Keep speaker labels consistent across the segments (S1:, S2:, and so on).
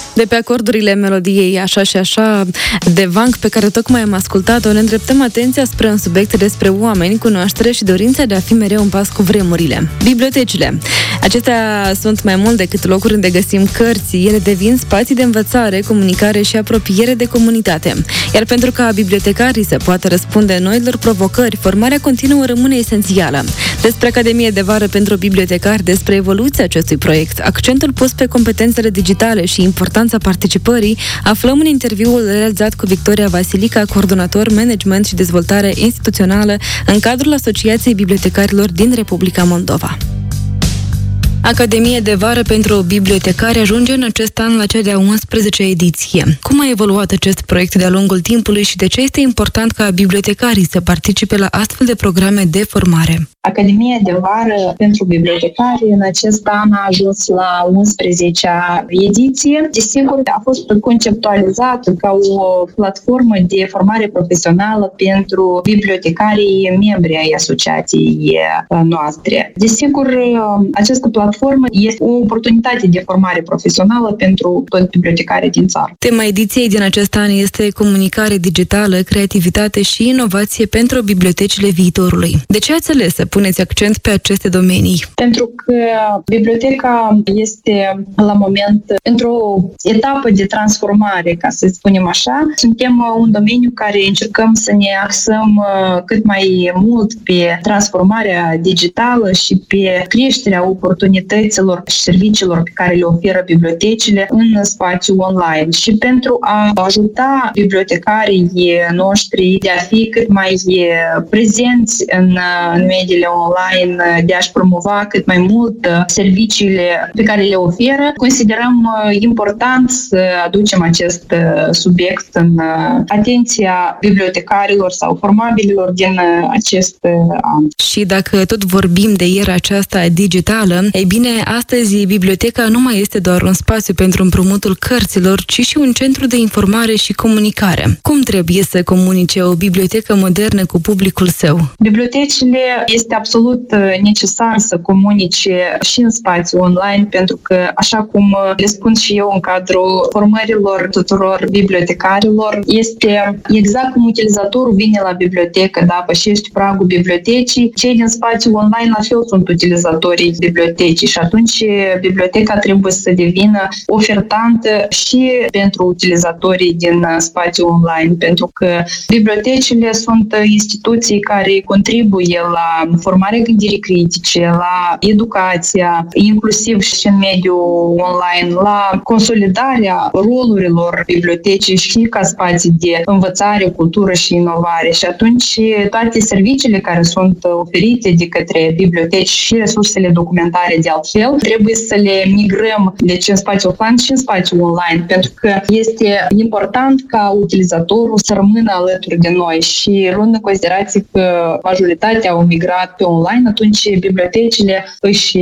S1: De pe acordurile melodiei Așa și Așa de Vank, pe care tocmai am ascultat-o, ne îndreptăm atenția spre un subiect despre oameni, cunoaștere și dorința de a fi mereu în pas cu vremurile. Bibliotecile. Acestea sunt mai mult decât locuri unde găsim cărți, ele devin spații de învățare, comunicare și apropiere de comunitate. Iar pentru ca bibliotecarii să poată răspunde noilor provocări, formarea continuă rămâne esențială. Despre Academie de Vară pentru Bibliotecari, despre evoluția acestui proiect, accentul pus pe competențele digitale și importanța participării, aflăm în interviul realizat cu Victoria Vasilica, coordonator management și dezvoltare instituțională în cadrul Asociației Bibliotecarilor din Republica Moldova. Academie de Vară pentru Bibliotecari ajunge în acest an la cea de-a 11-a ediție. Cum a evoluat acest proiect de-a lungul timpului și de ce este important ca bibliotecarii să participe la astfel de programe de formare?
S2: Academia de Vară pentru Bibliotecari în acest an a ajuns la 11-a ediție. Desigur, a fost conceptualizată ca o platformă de formare profesională pentru bibliotecarii membri ai asociației noastre. Desigur, această platformă este o oportunitate de formare profesională pentru toți bibliotecarii din țară.
S1: Tema ediției din acest an este comunicare digitală, creativitate și inovație pentru bibliotecile viitorului. De ce ați ales să puneți accent pe aceste domenii?
S2: Pentru că biblioteca este la moment într-o etapă de transformare, ca să spunem așa. Suntem un domeniu care încercăm să ne axăm cât mai mult pe transformarea digitală și pe creșterea oportunităților și serviciilor pe care le oferă bibliotecile în spațiu online. Și pentru a ajuta bibliotecarii noștri de a fi cât mai prezenți în mediile online, de a-și promova cât mai mult serviciile pe care le oferă, considerăm important să aducem acest subiect în atenția bibliotecarilor sau formabililor din acest an.
S1: Și dacă tot vorbim de era aceasta digitală, ei bine, astăzi biblioteca nu mai este doar un spațiu pentru împrumutul cărților, ci și un centru de informare și comunicare. Cum trebuie să comunice o bibliotecă modernă cu publicul său?
S2: Bibliotecile este absolut necesar să comunice și în spațiu online, pentru că, așa cum le spun și eu în cadrul formărilor tuturor bibliotecarilor, este exact cum utilizatorul vine la bibliotecă, da, pășește pragul bibliotecii, cei din spațiu online la fel sunt utilizatorii bibliotecii și atunci biblioteca trebuie să devină ofertantă și pentru utilizatorii din spațiu online, pentru că bibliotecile sunt instituții care contribuie la formarea gândirii critice, la educația, inclusiv și în mediul online, la consolidarea rolurilor bibliotecii și ca spații de învățare, cultură și inovare. Și atunci toate serviciile care sunt oferite de către biblioteci și resursele documentare de altfel, trebuie să le migrăm deci în spațiu offline și în spațiu online, pentru că este important ca utilizatorul să rămână alături de noi și luând în considerație că majoritatea au migrat pe online, atunci bibliotecile își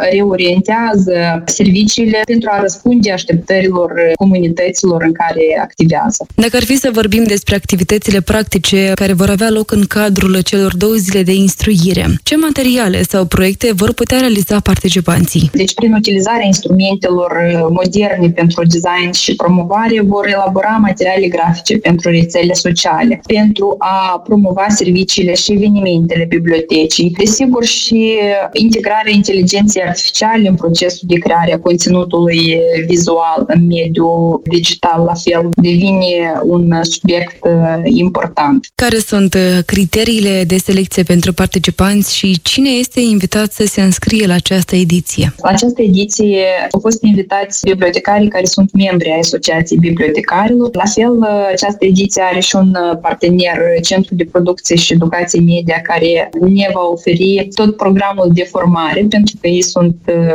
S2: reorientează serviciile pentru a răspunde așteptărilor comunităților în care activează.
S1: Dacă ar fi să vorbim despre activitățile practice care vor avea loc în cadrul celor 2 zile de instruire, ce materiale sau proiecte vor putea realiza participanții?
S2: Deci, prin utilizarea instrumentelor moderne pentru design și promovare, vor elabora materiale grafice pentru rețele sociale, pentru a promova serviciile și evenimentele bibliotecii. Desigur, și integrarea inteligenței artificiale în procesul de creare a conținutului vizual în mediul digital, la fel, devine un subiect important.
S1: Care sunt criteriile de selecție pentru participanți și cine este invitat să se înscrie la această ediție?
S2: La această ediție au fost invitați bibliotecarii care sunt membri ai Asociației Bibliotecarilor. La fel, această ediție are și un partener, Centrul de Producție și Educație Media, care ne va oferi tot programul de formare, pentru că ei sunt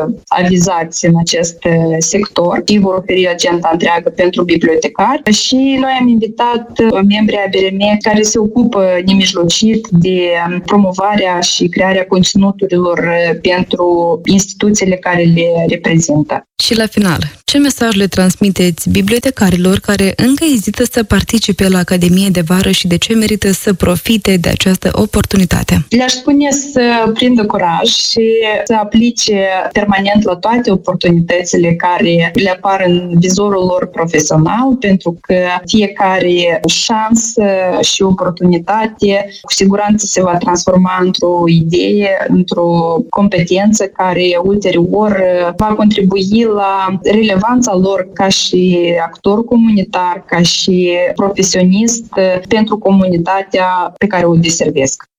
S2: avizați în acest sector și vor oferi agenda întreagă pentru bibliotecari. Și noi am invitat membrii ABRM care se ocupă nemijlocit de promovarea și crearea conținuturilor pentru instituțiile care le reprezintă.
S1: Și la final, ce mesaj le transmiteți bibliotecarilor care încă ezită să participe la Academie de Vară și de ce merită să profite de această oportunitate?
S2: Le-aș spune spune să prindă curaj și să aplice permanent la toate oportunitățile care le apar în vizorul lor profesional, pentru că fiecare șansă și oportunitate cu siguranță se va transforma într-o idee, într-o competență care ulterior va contribui la relevanța lor ca și actor comunitar, ca și profesionist pentru comunitatea pe care o deservesc.